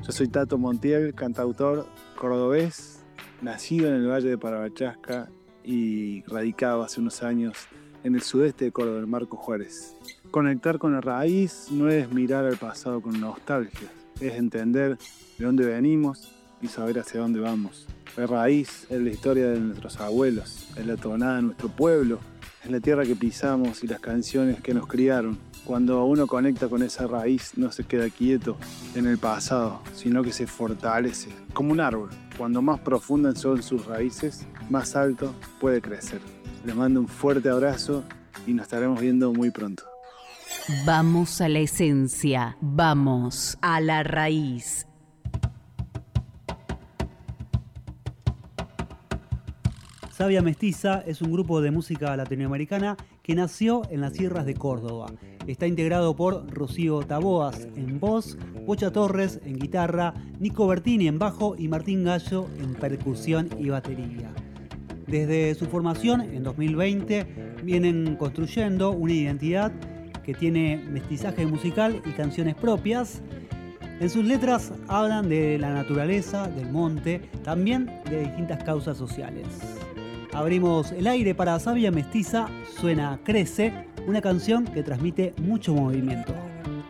Yo soy Tato Montiel, cantautor cordobés, nacido en el Valle de Parabachasca y radicado hace unos años en el sudeste de Córdoba, en Marcos Juárez. Conectar con la raíz no es mirar al pasado con nostalgia, es entender de dónde venimos y saber hacia dónde vamos. La raíz es la historia de nuestros abuelos, es la tonada de nuestro pueblo, es la tierra que pisamos y las canciones que nos criaron. Cuando uno conecta con esa raíz, no se queda quieto en el pasado, sino que se fortalece, como un árbol. Cuando más profundas son sus raíces, más alto puede crecer. Les mando un fuerte abrazo y nos estaremos viendo muy pronto. Vamos a la esencia, vamos a la raíz. Sabia Mestiza es un grupo de música latinoamericana que nació en las sierras de Córdoba. Está integrado por Rocío Taboas en voz, Pocha Torres en guitarra, Nico Bertini en bajo y Martín Gallo en percusión y batería. Desde su formación en 2020 vienen construyendo una identidad que tiene mestizaje musical y canciones propias. En sus letras hablan de la naturaleza, del monte, también de distintas causas sociales. Abrimos el aire para Sabia Mestiza, suena Crece, una canción que transmite mucho movimiento.